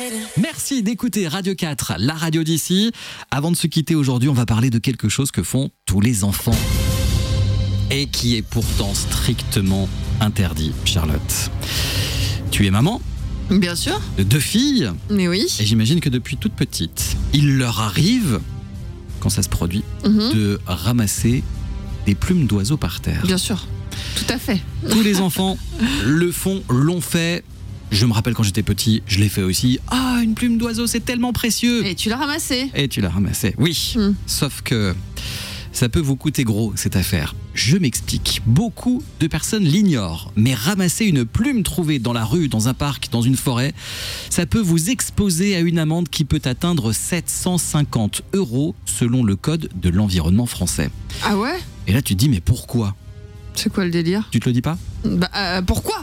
Merci d'écouter Radio 4, la radio d'ici. Avant de se quitter aujourd'hui, on va parler de quelque chose que font tous les enfants et qui est pourtant strictement interdit, Charlotte. Tu es maman ? Bien sûr. De 2 filles. Mais oui. Et j'imagine que depuis toute petite, il leur arrive, quand ça se produit, de ramasser des plumes d'oiseaux par terre. Bien sûr. Tout à fait. Tous les enfants le font, l'ont fait. Je me rappelle quand j'étais petit, je l'ai fait aussi. Ah, une plume d'oiseau, c'est tellement précieux. Et tu l'as ramassé. Et tu l'as ramassé, oui. Sauf que ça peut vous coûter gros, cette affaire. Je m'explique. Beaucoup de personnes l'ignorent. Mais ramasser une plume trouvée dans la rue, dans un parc, dans une forêt, ça peut vous exposer à une amende qui peut atteindre 750 € selon le code de l'environnement français. Ah ouais ? Et là, tu te dis, mais pourquoi ? C'est quoi le délire ? Tu te le dis pas ? Pourquoi ?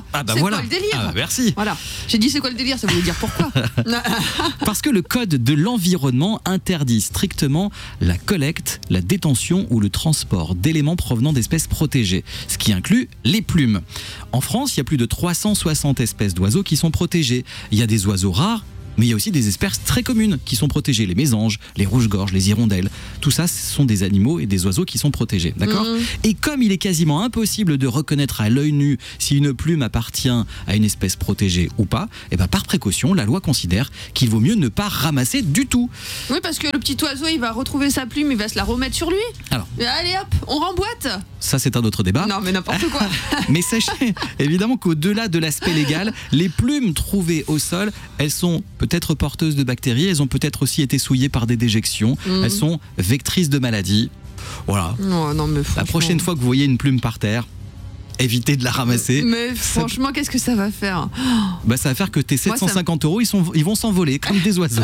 Ah bah c'est voilà. quoi le délire ? Ah bah merci. Voilà. J'ai dit c'est quoi le délire, ça voulait dire pourquoi. Parce que le code de l'environnement interdit strictement la collecte, la détention ou le transport d'éléments provenant d'espèces protégées, ce qui inclut les plumes. En France, il y a plus de 360 espèces d'oiseaux qui sont protégées. Il y a des oiseaux rares, mais il y a aussi des espèces très communes qui sont protégées. Les mésanges, les rouges-gorges, les hirondelles. Tout ça, ce sont des animaux et des oiseaux qui sont protégés. D'accord ? Et comme il est quasiment impossible de reconnaître à l'œil nu si une plume appartient à une espèce protégée ou pas, et ben par précaution, la loi considère qu'il vaut mieux ne pas ramasser du tout. Oui, parce que le petit oiseau, il va retrouver sa plume, il va se la remettre sur lui. Alors, et allez hop, on remboîte. Ça, c'est un autre débat. Non, mais n'importe quoi. Mais sachez évidemment qu'au-delà de l'aspect légal, les plumes trouvées au sol, elles sont peut-être porteuses de bactéries, elles ont peut-être aussi été souillées par des déjections, elles sont vectrices de maladies. Voilà. Non, mais la prochaine fois que vous voyez une plume par terre, évitez de la ramasser. Mais franchement, qu'est-ce que ça va faire ? Ça va faire que tes 750 €, ils vont s'envoler comme des oiseaux.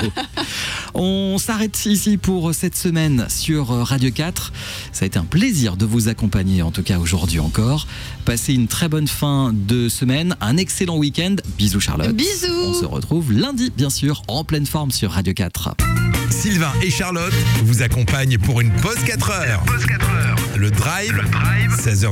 On s'arrête ici pour cette semaine sur Radio 4. Ça a été un plaisir de vous accompagner, en tout cas aujourd'hui encore. Passez une très bonne fin de semaine, un excellent week-end. Bisous Charlotte. Bisous. On se retrouve lundi, bien sûr, en pleine forme sur Radio 4. Sylvain et Charlotte vous accompagnent pour une pause 4 heures. Le Drive, 16h